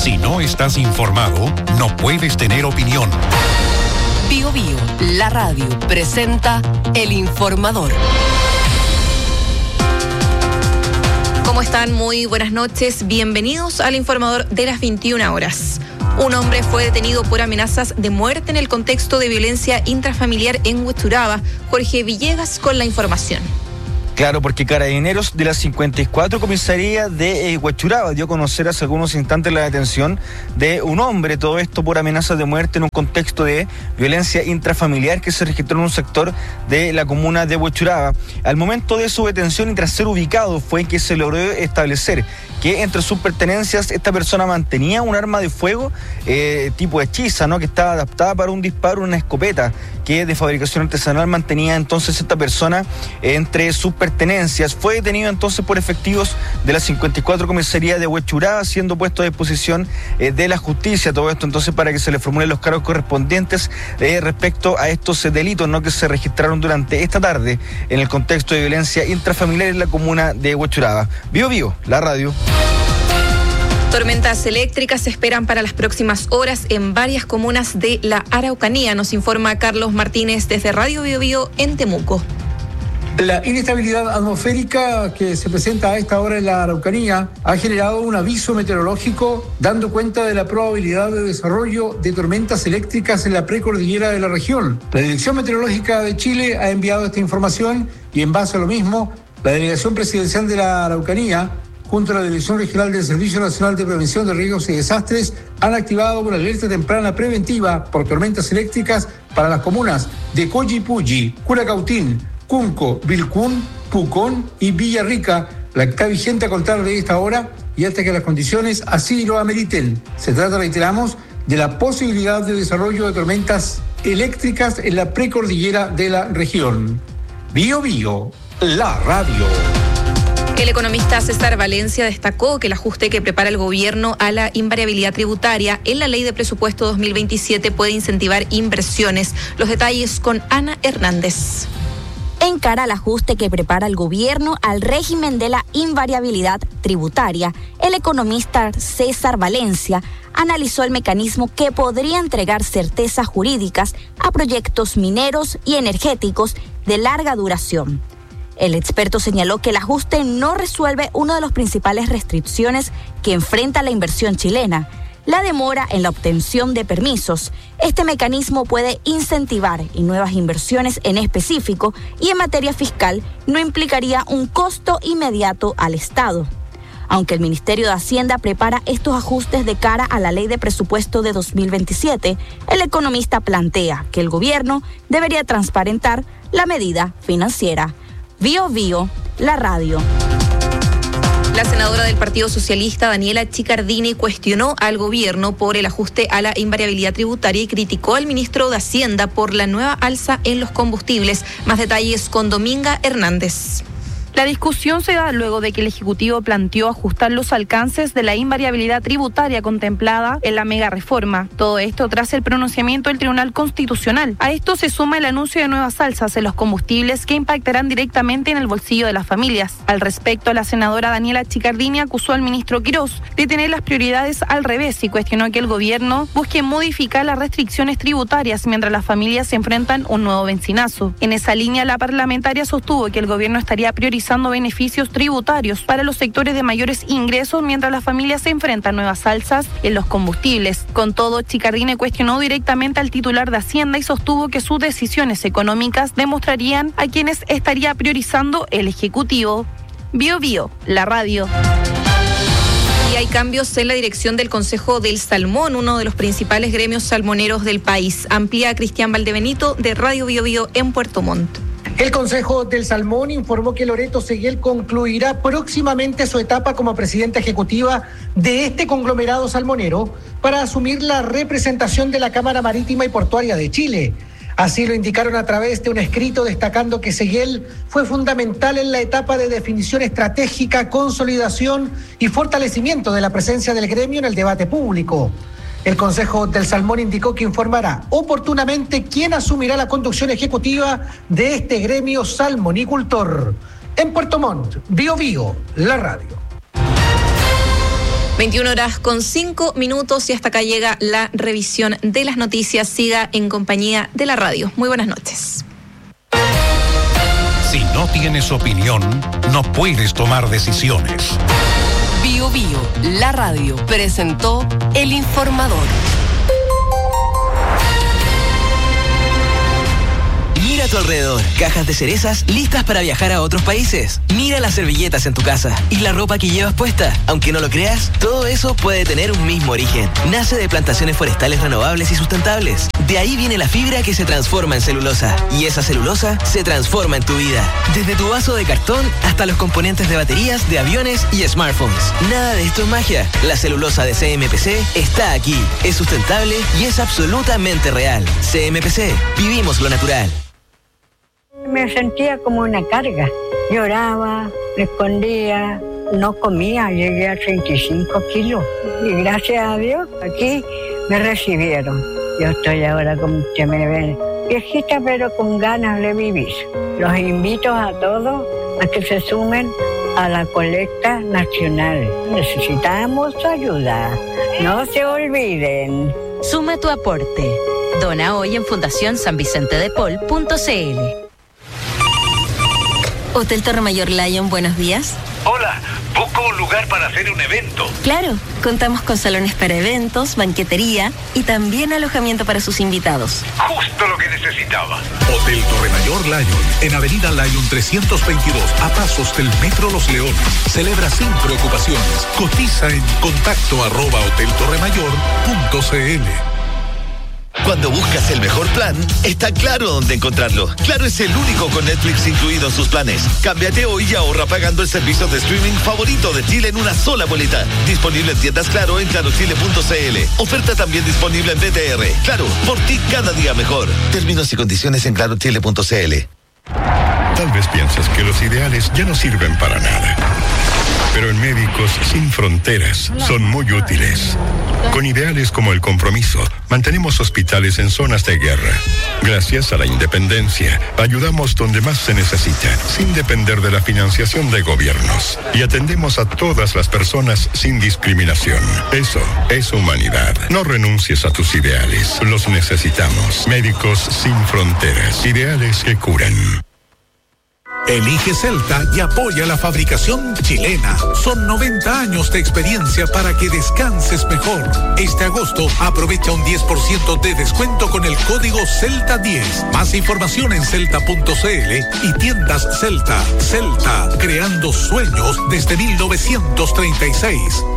Si no estás informado, no puedes tener opinión. Bio Bio, la radio, presenta El Informador. ¿Cómo están? Muy buenas noches. Bienvenidos al Informador de las 21 horas. Un hombre fue detenido por amenazas de muerte en el contexto de violencia intrafamiliar en Huechuraba. Jorge Villegas con la información. Claro, porque Carabineros de la 54 Comisaría de Huechuraba dio a conocer hace algunos instantes la detención de un hombre, todo esto por amenazas de muerte en un contexto de violencia intrafamiliar que se registró en un sector de la comuna de Huechuraba. Al momento de su detención y tras ser ubicado fue que se logró establecer que entre sus pertenencias esta persona mantenía un arma de fuego tipo hechiza, ¿no? Que estaba adaptada para un disparo, una escopeta que de fabricación artesanal mantenía entonces esta persona entre sus pertenencias. Fue detenido entonces por efectivos de la 54 Comisaría de Huechuraba, siendo puesto a disposición de la justicia. Todo esto entonces para que se le formulen los cargos correspondientes respecto a estos delitos, ¿no? Que se registraron durante esta tarde en el contexto de violencia intrafamiliar en la comuna de Huechuraba. Bio Bio, la radio. Tormentas eléctricas se esperan para las próximas horas en varias comunas de la Araucanía, nos informa Carlos Martínez desde Radio Bio Bio en Temuco. La inestabilidad atmosférica que se presenta a esta hora en la Araucanía ha generado un aviso meteorológico dando cuenta de la probabilidad de desarrollo de tormentas eléctricas en la precordillera de la región. La Dirección Meteorológica de Chile ha enviado esta información y en base a lo mismo, la Delegación Presidencial de la Araucanía junto a la Dirección Regional del Servicio Nacional de Prevención de Riesgos y Desastres, han activado una alerta temprana preventiva por tormentas eléctricas para las comunas de Collipulli, Curacautín, Cunco, Vilcún, Pucón y Villarrica, la que está vigente a contar de esta hora y hasta que las condiciones así lo ameriten. Se trata, reiteramos, de la posibilidad de desarrollo de tormentas eléctricas en la precordillera de la región. Bio Bio, la radio. El economista César Valencia destacó que el ajuste que prepara el gobierno a la invariabilidad tributaria en la Ley de Presupuesto 2027 puede incentivar inversiones. Los detalles con Ana Hernández. En cara al ajuste que prepara el gobierno al régimen de la invariabilidad tributaria, el economista César Valencia analizó el mecanismo que podría entregar certezas jurídicas a proyectos mineros y energéticos de larga duración. El experto señaló que el ajuste no resuelve una de las principales restricciones que enfrenta la inversión chilena, la demora en la obtención de permisos. Este mecanismo puede incentivar nuevas inversiones en específico y en materia fiscal no implicaría un costo inmediato al Estado. Aunque el Ministerio de Hacienda prepara estos ajustes de cara a la Ley de Presupuesto de 2027, el economista plantea que el gobierno debería transparentar la medida financiera. Bio Bio, la radio. La senadora del Partido Socialista, Daniela Chiccardini, cuestionó al gobierno por el ajuste a la invariabilidad tributaria y criticó al ministro de Hacienda por la nueva alza en los combustibles. Más detalles con Dominga Hernández. La discusión se da luego de que el Ejecutivo planteó ajustar los alcances de la invariabilidad tributaria contemplada en la mega reforma. Todo esto tras el pronunciamiento del Tribunal Constitucional. A esto se suma el anuncio de nuevas alzas en los combustibles que impactarán directamente en el bolsillo de las familias. Al respecto, la senadora Daniela Chiccardini acusó al ministro Quirós de tener las prioridades al revés y cuestionó que el gobierno busque modificar las restricciones tributarias mientras las familias se enfrentan un nuevo bencinazo. En esa línea, la parlamentaria sostuvo que el gobierno estaría priorizando beneficios tributarios para los sectores de mayores ingresos mientras las familias se enfrentan nuevas alzas en los combustibles. Con todo, Chiccardini cuestionó directamente al titular de Hacienda y sostuvo que sus decisiones económicas demostrarían a quienes estaría priorizando el Ejecutivo. Bio Bio, la radio. Y hay cambios en la dirección del Consejo del Salmón, uno de los principales gremios salmoneros del país. Amplía Cristian Valdebenito de Radio Bio Bio en Puerto Montt. El Consejo del Salmón informó que Loreto Seguel concluirá próximamente su etapa como presidenta ejecutiva de este conglomerado salmonero para asumir la representación de la Cámara Marítima y Portuaria de Chile. Así lo indicaron a través de un escrito destacando que Seguel fue fundamental en la etapa de definición estratégica, consolidación y fortalecimiento de la presencia del gremio en el debate público. El Consejo del Salmón indicó que informará oportunamente quién asumirá la conducción ejecutiva de este gremio salmonicultor. En Puerto Montt, Bio Bio, la radio. 21:05 y hasta acá llega la revisión de las noticias. Siga en compañía de la radio. Muy buenas noches. Si no tienes opinión, no puedes tomar decisiones. Bio Bio, la radio, presentó El Informador. Mira a tu alrededor, cajas de cerezas listas para viajar a otros países. Mira las servilletas en tu casa y la ropa que llevas puesta. Aunque no lo creas, todo eso puede tener un mismo origen. Nace de plantaciones forestales renovables y sustentables. De ahí viene la fibra que se transforma en celulosa. Y esa celulosa se transforma en tu vida. Desde tu vaso de cartón hasta los componentes de baterías de aviones y smartphones. Nada de esto es magia. La celulosa de CMPC está aquí. Es sustentable y es absolutamente real. CMPC, vivimos lo natural. Me sentía como una carga. Lloraba, me escondía, no comía, llegué a 35 kilos. Y gracias a Dios, aquí me recibieron. Yo estoy ahora, como usted me ve, viejita pero con ganas de vivir. Los invito a todos a que se sumen a la colecta nacional. Necesitamos su ayuda. No se olviden. Suma tu aporte. Dona hoy en fundacionsanvicentedepol.cl. Hotel Torre Mayor Lion, buenos días. Hola, busco un lugar para hacer un evento. Claro, contamos con salones para eventos, banquetería y también alojamiento para sus invitados. Justo lo que necesitaba. Hotel Torre Mayor Lion, en Avenida Lion 322, a pasos del Metro Los Leones. Celebra sin preocupaciones. Cotiza en contacto@hoteltorremayor.cl. Cuando buscas el mejor plan, está Claro dónde encontrarlo. Claro es el único con Netflix incluido en sus planes. Cámbiate hoy y ahorra pagando el servicio de streaming favorito de Chile en una sola boleta. Disponible en tiendas Claro en clarochile.cl. Oferta también disponible en BTR. Claro, por ti cada día mejor. Términos y condiciones en clarochile.cl. Tal vez piensas que los ideales ya no sirven para nada. Pero en Médicos Sin Fronteras son muy útiles. Con ideales como el compromiso, mantenemos hospitales en zonas de guerra. Gracias a la independencia, ayudamos donde más se necesita, sin depender de la financiación de gobiernos. Y atendemos a todas las personas sin discriminación. Eso es humanidad. No renuncies a tus ideales. Los necesitamos. Médicos Sin Fronteras. Ideales que curan. Elige Celta y apoya la fabricación chilena. Son 90 años de experiencia para que descanses mejor. Este agosto aprovecha un 10% de descuento con el código CELTA10. Más información en celta.cl y tiendas Celta. Celta, creando sueños desde 1936.